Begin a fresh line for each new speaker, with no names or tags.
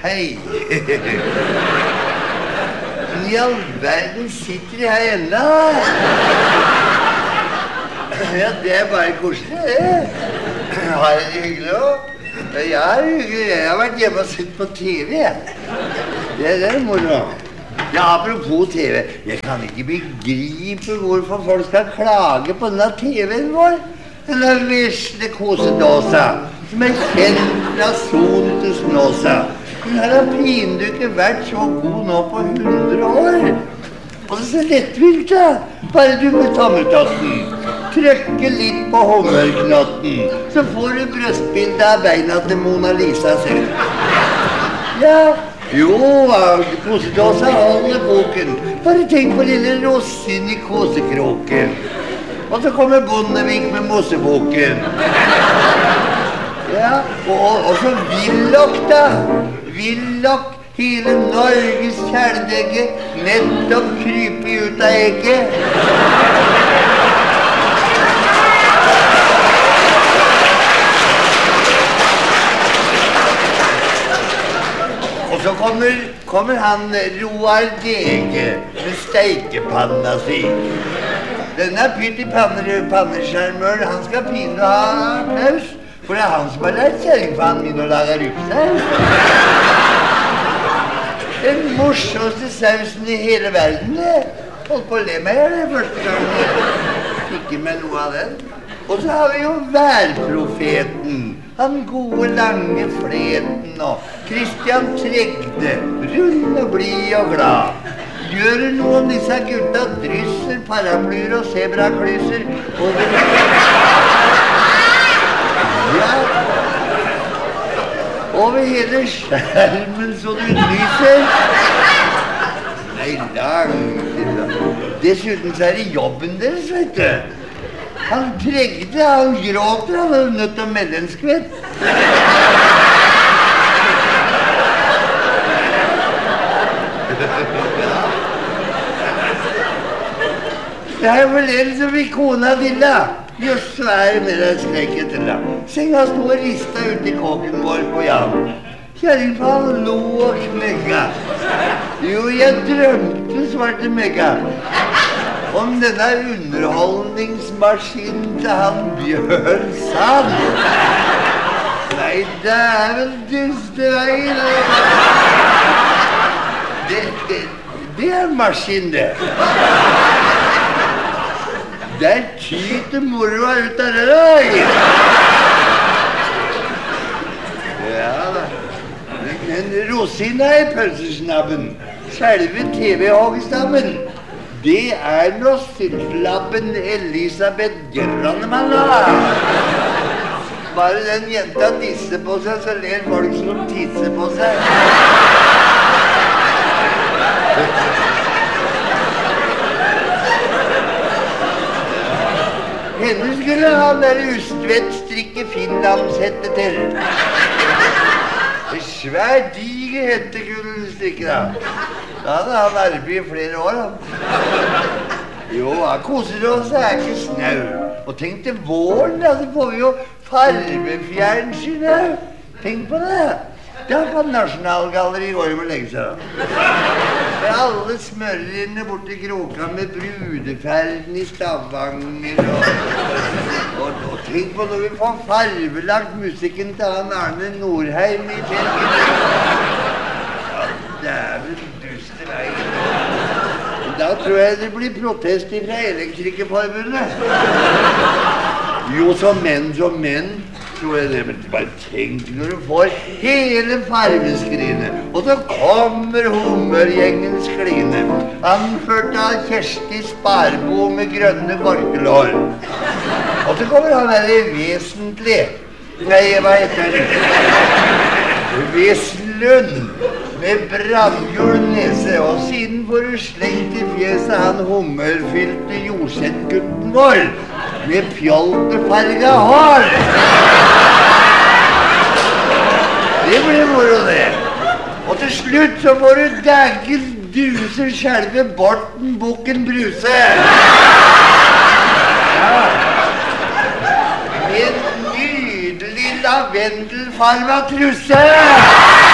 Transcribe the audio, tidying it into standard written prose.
Hei. Men I all verden sitter de her enda. Ja, det bare koselig, det. Har det hyggelig også? Ja, hyggelig. Jeg har vært hjemme og sett på TV. Det moro. Ja, apropos TV. Jeg kan ikke begripe hvorfor folk skal klage på denne TV-en vår. Denne vesle kosedåsa, som kjent fra son til snåsa. Den her har pinlig ikke vært så god nå på 100 år. Og det er så lettvilt da. Bare du med tammertatten. Trykke litt på humørknotten, så får du brøstbildet av beina til Mona Lisa selv. Ja, jo, kosedåsa holder boken. Bare tenk på lille rosin I kosekroken. Og så kommer Bondevik med mosseboken. Ja, og så Willoch da. Willoch, hele Norges kjæledegge, nettopp krype ut av egget. Og så kommer han Roar Dege med steikepanna si. Denne pytti-panneskjermøren, han skal pine ha applaus, for det han som har lært kjerringfanen min å lage ryggsaus. Den morsomste sausen I hele verden, det. Holdt på å le meg det første gang. Ikke med noe av den. Og så har vi jo værprofeten. Han gode lange fleten og Christian Tregde, rund og blid og glad. Gjør noen disse gutta drysser, paraplyer og zebraklyser over hele skjermen så du lyser. Nei, langt. Dessuten så det jobben deres, vet du. Han Tregde, han gråter, han er nødt til å melde en skvett. Det vel en som I kona til da. Just så det med deg skrekket til da. Senga stod og rista ut I kåken vår på Jan. Kjerringfaen lo og knekka. Jo, jeg drømte svarte mekka om denne underholdningsmaskinen til han Bjørn Sand. Nei, det vel dusteveier. Det en maskin, det. Der tyter moroa ut av røy. Ja da. Men rosina I pølsesnabben, selve TV-hogstammen, det nå sylflabben Elisabeth Grannemann da. Bare den jenta tisser på seg, så ler folk som tisser på seg. Henne skulle han der ustvett strikke finlandshette til. En svær diger hettegull strikke da. Da hadde han arbeid I flere år da. Jo, kosedåsa ikke snau. Og tenk til våren da, så får vi jo farvefjernsyn her. Tenk på det. Det på Nasjonalgalleriet I går med legge seg da. Alle smørrene borte I Kroka med brudeferden I Stavanger og tenk på når vi får farvelagt musikken til han Arne Nordheim I Tjelken. Ja, det vel duste vei. Da tror jeg det blir protest fra Elektrikerforbundet. Jo, som menn, tror jeg det, men bare tenk når du får hele farveskrinet, og så kommer humørgjengen skline, anført av Kjersti Sparbo med grønne korkelår. Og så kommer han her vesentlig, nei, hva heter det? Veslund, med brandgul nese, og siden får du slengt I fjeset han humørfylte jordsettgutten vår, med pjoltefarga hår. Det blir moro det. Og til slutt så får du daggen duser selve Borten Bukken Bruse. Ja. Med en nydelig lavendelfarva trusse.